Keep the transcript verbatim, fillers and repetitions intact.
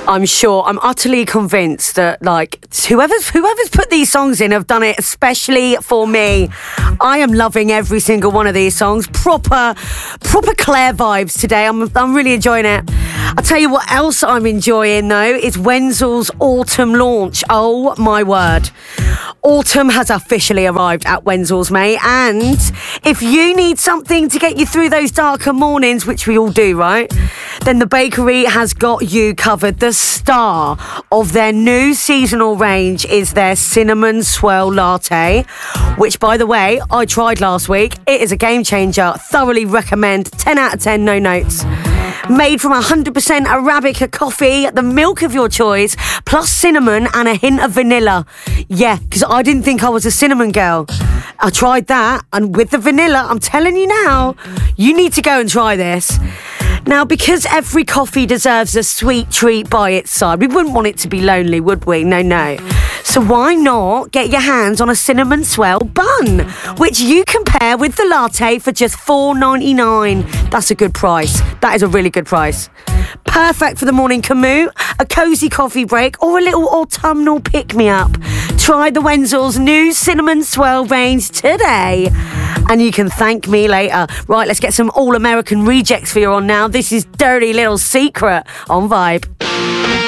I'm sure, I'm utterly convinced that like whoever's whoever's put these songs in have done it especially for me. I am loving every single one of these songs. Proper, proper Claire vibes today. I'm I'm really enjoying it. I'll tell you what else I'm enjoying though is Wenzel's autumn launch. Oh my word. Autumn has officially arrived at Wenzel's, mate, and if you need something to get you through those darker mornings, which we all do, right, then the bakery has got you covered. The star of their new seasonal range is their cinnamon swirl latte, which, by the way, I tried last week. It is a game changer. Thoroughly recommend. ten out of ten, no notes. Made from one hundred percent Arabica coffee, the milk of your choice, plus cinnamon and a hint of vanilla. Yeah, because I didn't think I was a cinnamon girl. I tried that, and with the vanilla, I'm telling you now, you need to go and try this. Now, because every coffee deserves a sweet treat by its side, we wouldn't want it to be lonely, would we? No, no. So why not get your hands on a cinnamon swirl bun, which you can pair with the latte for just four ninety-nine. That's a good price. That is a really good price. Perfect for the morning commute, a cosy coffee break, or a little autumnal pick-me-up. Try the Wenzel's new cinnamon swirl range today, and you can thank me later. Right, let's get some all-American rejects for you on now. This is Dirty Little Secret on Vibe.